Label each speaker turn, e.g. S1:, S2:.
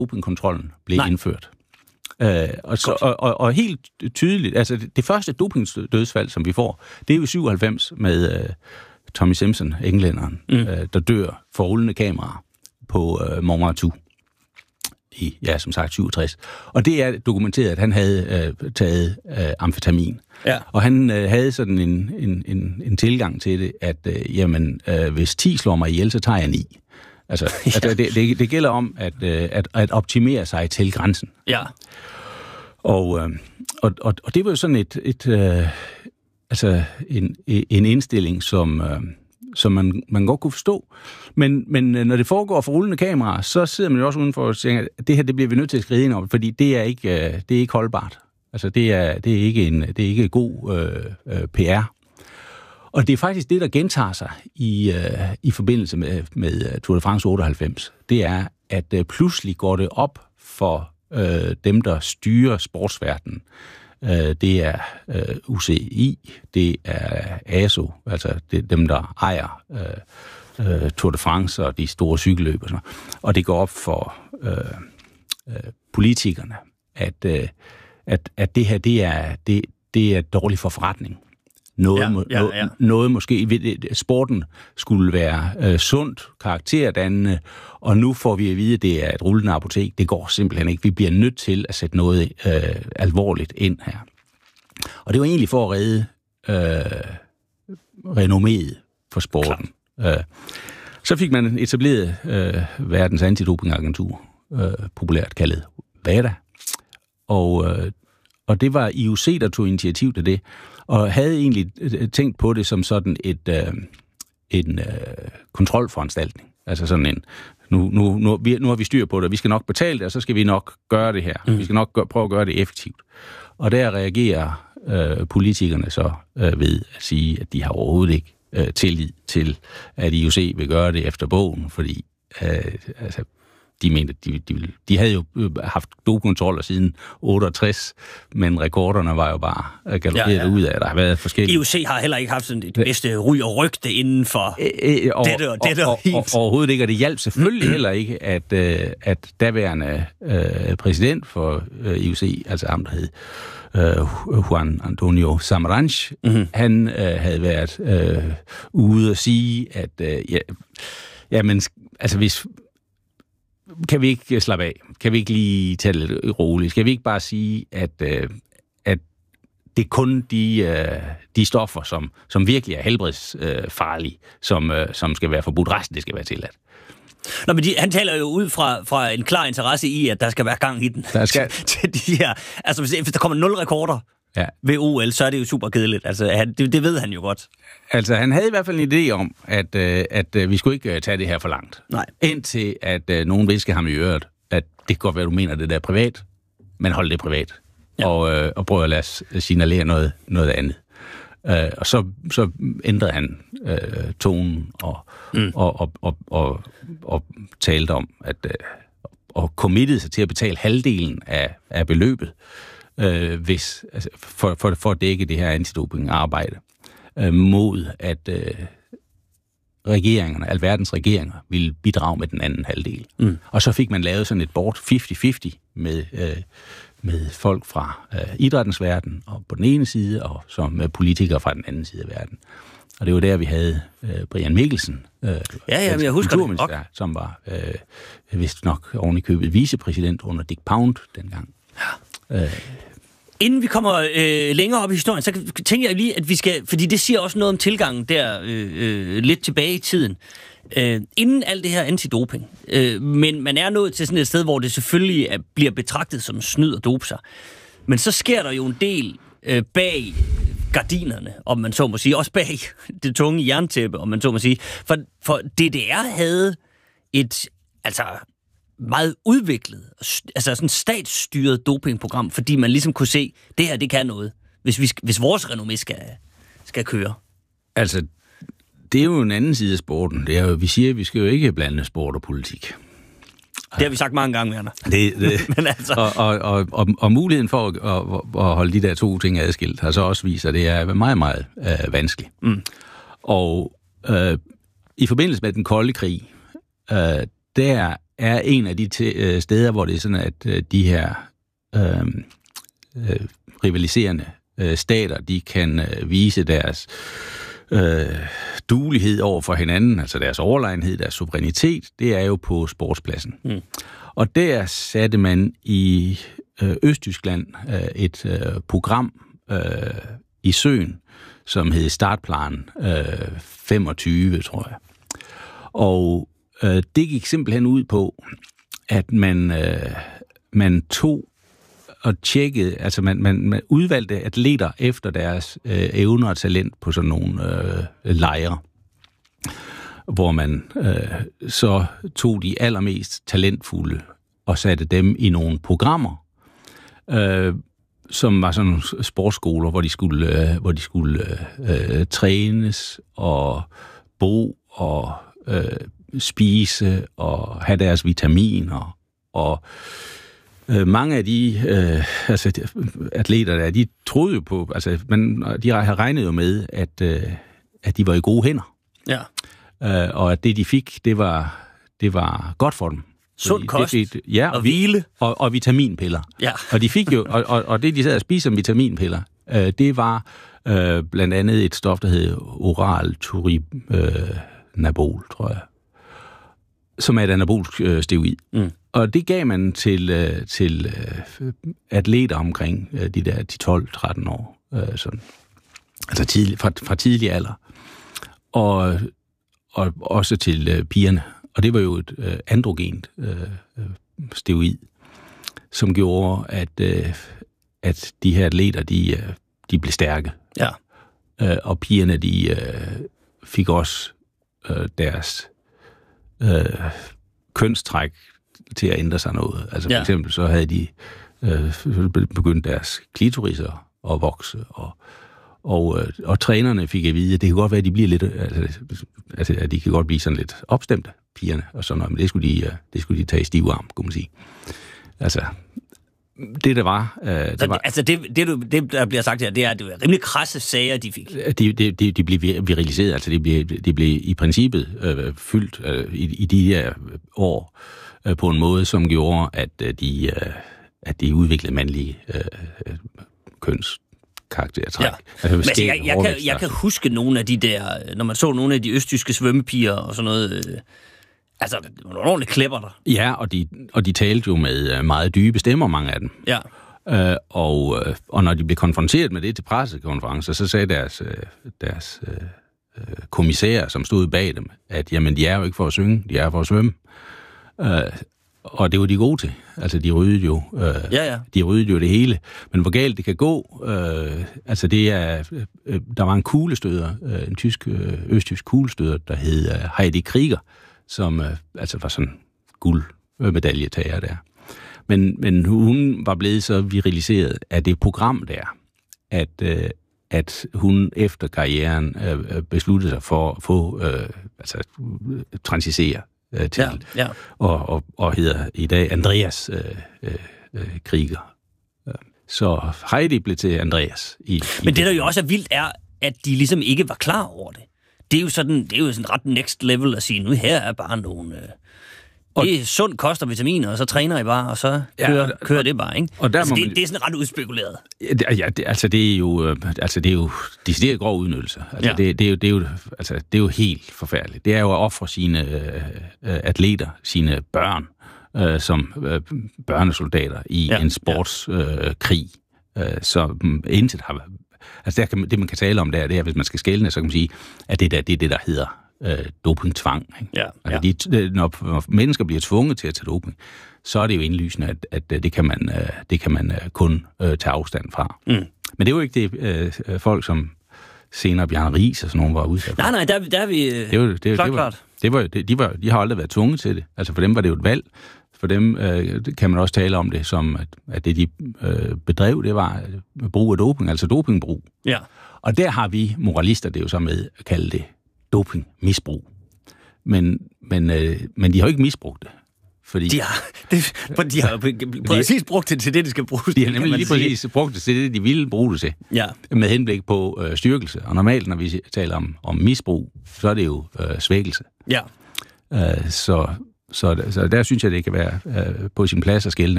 S1: dopingkontrollen blev indført. Og helt tydeligt, altså det første dopingdødsfald, som vi får, det er jo 97 med Tommy Simpson, englænderen, der dør for rullende kameraer på Montmartre i, som sagt, 67. Og det er dokumenteret, at han havde taget amfetamin. Ja. Og han havde sådan en tilgang til det, at hvis 10 slår mig ihjel, så tager jeg 9. Altså, det gælder om at optimere sig til grænsen. Ja. Og det var jo sådan en indstilling, som man godt kunne forstå. Men når det foregår for rullende kameraer, så sidder man jo også udenfor og tænker, at det her, det bliver vi nødt til at skride ind om, fordi det er ikke holdbart. Altså, det er ikke god PR. Og det er faktisk det, der gentager sig i forbindelse med Tour de France 98. Det er, at pludselig går det op for dem, der styrer sportsverdenen. Det er UCI, det er ASO, altså det dem, der ejer Tour de France og de store cykelløb og sådan noget. Og det går op for politikerne, at det her, det er dårligt for forretning. Noget måske, sporten skulle være sundt, karakterdannende, og nu får vi at vide, at det er et rullende apotek. Det går simpelthen ikke. Vi bliver nødt til at sætte noget alvorligt ind her. Og det var egentlig for at redde renomméet for sporten. Så fik man etableret verdens antidopingagentur, populært kaldet WADA. Og det var IOC, der tog initiativ til det, og havde egentlig tænkt på det som sådan en kontrolforanstaltning. Altså sådan en, nu har vi styr på det, vi skal nok betale det, og så skal vi nok gøre det her. Vi skal nok prøve at gøre det effektivt. Og der reagerer politikerne så ved at sige, at de har overhovedet ikke tillid til, at IOC vil gøre det efter bogen, fordi de mente, de havde jo haft dopingkontroller siden 68, men rekorderne var jo bare galopperet ud af. Der har været forskellige.
S2: IOC har heller ikke haft sådan det bedste ry og rygte inden for dette og hit.
S1: Overhovedet ikke, og det hjalp selvfølgelig heller ikke, at daværende præsident for IOC, altså ham, der hed Juan Antonio Samaranch, han havde været ude at sige, at hvis kan vi ikke slappe af? Kan vi ikke lige tage det lidt roligt? Skal vi ikke bare sige, at det er kun de stoffer, som virkelig er helbredsfarlige, som skal være forbudt? Resten, det skal være tilladt.
S2: Nå, men han taler jo ud fra en klar interesse i, at der skal være gang i den. Der skal til de her. Altså, hvis der kommer 0 rekorder ved OL, så er det jo super kedeligt. Altså, det ved han jo godt. Altså, han havde i hvert fald en idé om, at vi skulle ikke tage det her for langt. Nej. Indtil at nogen visker ham i øret, at det kan godt være, du mener, det der er privat, men hold det privat. Ja. Og prøv at lade os signalere noget andet. Og så ændrede han tonen og talte om, og committede sig til at betale halvdelen af beløbet, hvis, altså for at dække det her antidoping-arbejde, mod at regeringerne, alverdens regeringer, ville bidrage med den anden halvdel. Og så fik man lavet sådan et board 50-50 med folk fra idrættens verden og på den ene side, og som politikere fra den anden side af verden. Og det var der, vi havde Brian Mikkelsen, jeg husker det,
S1: som var vist nok oven i købet vicepræsident under Dick Pound dengang. Ja.
S2: Inden vi kommer længere op i historien, så tænker jeg lige, at vi skal, fordi det siger også noget om tilgangen der lidt tilbage i tiden. Inden alt det her antidoping, men man er nået til sådan et sted, hvor det selvfølgelig bliver betragtet som snyd og dope sig. Men så sker der jo en del bag gardinerne, om man så må sige, også bag det tunge jerntæppe, om man så må sige. For DDR havde et meget udviklet, altså sådan statsstyret dopingprogram, fordi man ligesom kunne se, det her, det kan noget, hvis vores renommé skal køre. Altså,
S1: det er jo en anden side af sporten. Det er jo, vi siger, at vi skal jo ikke blande sport og politik.
S2: Det har vi sagt mange gange, Werner.
S1: Men altså. og muligheden for at holde de der to ting adskilt, har så også vist, at det er meget, meget vanskeligt. Og i forbindelse med den kolde krig, der er en af de steder, hvor det er sådan, at de her rivaliserende stater, de kan vise deres duelighed over for hinanden, altså deres overlegenhed, deres suverænitet, det er jo på sportspladsen. Og der satte man i Østtyskland et program i søen, som hed Startplan 25, tror jeg. Og det gik simpelthen ud på, at man tog og tjekkede, altså man udvalgte atleter efter deres evner og talent på sådan nogle lejre, hvor man så tog de allermest talentfulde og satte dem i nogle programmer, som var sådan nogle sportsskoler, hvor de skulle trænes og bo og spise og have deres vitaminer. Og mange af de atleter der, de troede jo på, altså de har regnet jo med, at de var i gode hænder.
S2: Ja.
S1: Og at det de fik, det var godt for dem.
S2: Sund kost og hvile.
S1: Og vitaminpiller.
S2: Ja.
S1: Og de fik jo, og det de sad og spiste som vitaminpiller, det var blandt andet et stof, der hed oral turinabol, tror jeg, som er et anabolsk steroid. Og det gav man til atleter omkring de der 10-12-13 år, sådan. Altså fra tidlig alder. Og også til pigerne. Og det var jo et androgent steroid, som gjorde, at de her atleter, de blev stærke.
S2: Ja.
S1: Og pigerne, de fik også deres kønstræk til at ændre sig noget. Altså for eksempel så havde de begyndt deres klitoriser at vokse, og trænerne fik at vide, at det kan godt være, at de bliver lidt, altså at de kan godt blive sådan lidt opstemte, pigerne og sådan noget, men det skulle de tage i stiv arm, kunne man sige. Altså, det der var...
S2: Altså, det der bliver sagt her, det er, at det var rimelig krasse sager, de fik.
S1: De blev viriliseret, altså de blev i princippet fyldt i de her år på en måde, som gjorde, at de udviklede mandlige kønskaraktertræk.
S2: Ja. Altså, jeg kan huske nogle af de der, når man så nogle af de østtyske svømmepiger og sådan noget... Altså, det var nogle ordentlige klæpper der.
S1: Ja, og de talte jo med meget dybe stemmer, mange af dem.
S2: Ja.
S1: Og når de blev konfronteret med det til pressekonferencer, så sagde deres kommissærer, som stod bag dem, at jamen, de er jo ikke for at synge, de er for at svømme. Og det var de gode til. Altså, de ryddede jo, de ryddede jo det hele. Men hvor galt det kan gå, altså det er, der var en kuglestøder, en østtysk kuglestøder, der hed Heidi Krieger, som altså var sådan guldmedaljetager der. Men hun var blevet så viriliseret af det program der, at hun efter karrieren besluttede sig for at få, transisere til, og hedder i dag Andreas Krieger. Så Heidi blev til Andreas.
S2: Men det, der jo også er vildt, er, at de ligesom ikke var klar over det. Det er jo sådan ret next level at sige, nu her er bare nogle... det er sund kost og vitaminer, og så træner I bare, og så kører det bare, ikke? Og altså, det er sådan ret udspekuleret.
S1: Det er jo decideret grov udnyttelse. Altså, det er jo helt forfærdeligt. Det er jo at ofre sine atleter, sine børn, som børnesoldater i en sportskrig, som intet har... Altså det, man kan tale om, det er, hvis man skal skelne, så kan man sige, at det er det, der hedder dopingtvang. Ikke?
S2: Ja.
S1: Altså når mennesker bliver tvunget til at tage doping, så er det jo indlysende, at det kan man kun tage afstand fra. Men det er jo ikke det folk som senere Bjarne Riis og sådan nogen var udsat for.
S2: Nej, der er vi klart.
S1: De har aldrig været tvunget til det. Altså for dem var det jo et valg. For dem kan man også tale om det som, at det de bedrev, det var brug af doping, altså dopingbrug.
S2: Ja.
S1: Og der har vi moralister det jo så med at kalde det dopingmisbrug. Men de har jo ikke misbrugt det. Fordi
S2: de har præcis brugt det til det, det skal bruges.
S1: De har nemlig lige præcis brugt det til det, de ville bruge det til.
S2: Ja.
S1: Med henblik på styrkelse. Og normalt, når vi taler om misbrug, så er det jo svækkelse.
S2: Ja.
S1: Så der synes jeg, det kan være på sin plads at skille